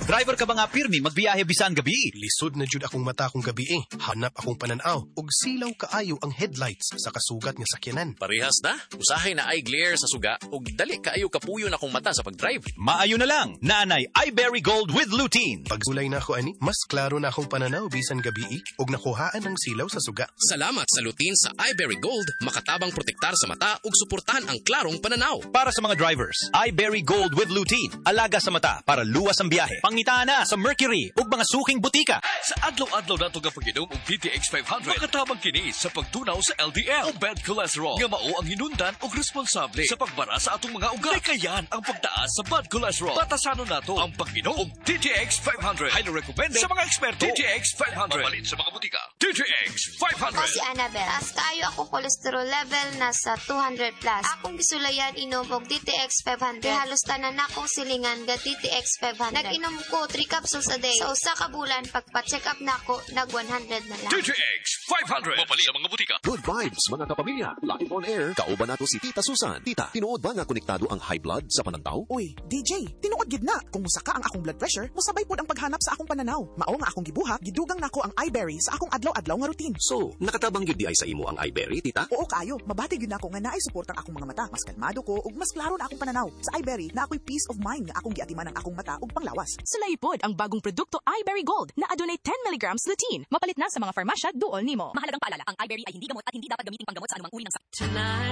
Driver ka ba nga pirmi magbiyahe bisan gabi? Lisod na jud akong mata kung gabi eh. Hanap akong pananaw ug silaw kaayo ang headlights sa kasugat nga sakyanan. Parehas na. Usahay na eye glare sa suga ug dali kaayo kapuyo na akong mata sa pagdrive. Maayo na lang. Nanay iBerry Gold with lutein. Pagsulay na ako ani, mas klaro na akong pananaw bisan gabi eh ug nakuhaan ang silaw sa suga. Salamat sa lutein sa iBerry Gold, makatabang protektar sa mata ug suportahan ang klarong pananaw. Para sa mga drivers, iBerry Gold with lutein. Alaga sa mata para luwas ang biyahe. Pangita na sa Mercury ug mga suking butika. Sa adlaw-adlaw nato nga pag-inom og DTX 500, makatabang kini sa pagtunaw sa LDL o bad cholesterol. Nga mao ang hinundan og responsable sa pagbara sa atong mga ugat. Kayan ang pagtaas sa bad cholesterol. Batasanon nato ang pag-inom og DTX 500. Highly recommended sa mga eksperto. DTX 500. Mapalit sa mga butika. DTX 500. Ako si Annabel. As kaayo ako cholesterol level nasa 200 plus. Akong gisulayan inom og DTX 500. Halos tanan akong silingan ga DTX 500. Nag-inom ko 3 capsules a day. Sa usa ka bulan pagpa-check up nako nag 100 na lang. DTX 500. Mapalit sa mga butika. Good vibes, mga kapamilya. Live on air. Kauban nato si Tita Susan. Tita, tinuod ba nga konektado ang high blood sa panantaw? Uy, DJ, tinuod gid na. Kung musaka ang akong blood pressure, musabay pod ang paghanap sa akong pananaw. Mao nga akong gibuhat, gidugang nako ang iBerry sa akong adlaw-adlaw nga routine. So, nakatabang gyud di ay sa imo ang iBerry, Tita? Oo kayo, mabati gyud nako nga naay suportang akong mga mata. Mas kalmado ko ug mas klaro na akong pananaw. Sa iBerry na ako'y peace of mind nga akong giatiman ang akong mata ug panglawas. Sulaipod ang bagong produkto iBerry Gold na adunay 10 mg lutein. Mapalit na sa mga farmasya duol nimo. Mahalagang paalala, ang iBerry ay hindi gamot at hindi dapat gamiting panggamot sa anumang uri ng sakit.